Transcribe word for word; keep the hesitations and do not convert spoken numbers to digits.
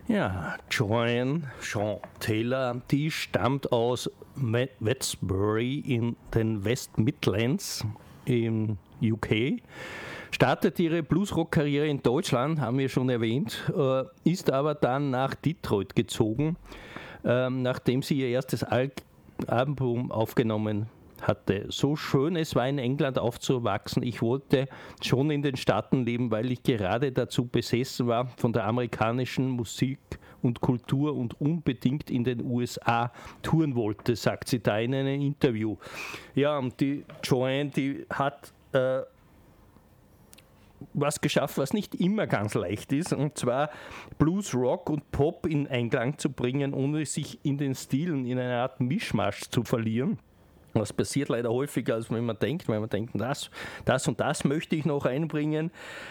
Ja, Joanne Shaw Taylor, die stammt aus Westbury in den West Midlands im U K, startet ihre Bluesrock-Karriere in Deutschland, haben wir schon erwähnt, äh, ist aber dann nach Detroit gezogen, äh, nachdem sie ihr erstes Al- Album aufgenommen hatte. So schön es war, in England aufzuwachsen. Ich wollte schon in den Staaten leben, weil ich gerade dazu besessen war von der amerikanischen Musik und Kultur und unbedingt in den U S A touren wollte, sagt sie da in einem Interview. Ja, und die Joanne, die hat äh, was geschafft, was nicht immer ganz leicht ist, und zwar Blues, Rock und Pop in Einklang zu bringen, ohne sich in den Stilen in einer Art Mischmasch zu verlieren. Das passiert leider häufiger, als wenn man denkt, weil man denkt, das, das und das möchte ich noch einbringen.